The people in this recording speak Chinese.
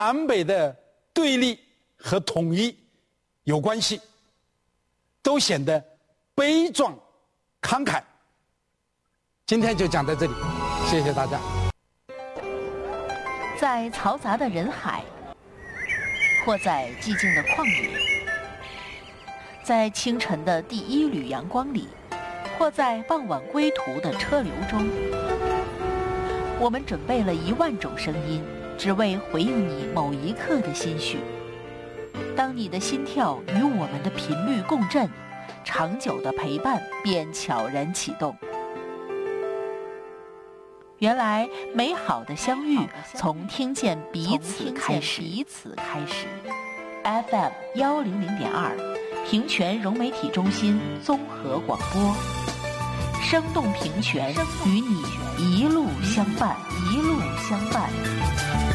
南北的对立和统一有关系，都显得悲壮慷慨。今天就讲到这里，谢谢大家。 在嘈杂的人海，或在寂静的旷野，在清晨的第一缕阳光里，或在傍晚归途的车流中，我们准备了10000种声音，只为回应你某一刻的心绪。当你的心跳与我们的频率共振，长久的陪伴便悄然启动。原来美好的相遇从听见彼此开始。FM 100.2，平泉融媒体中心综合广播，生动平泉，与你一路相伴。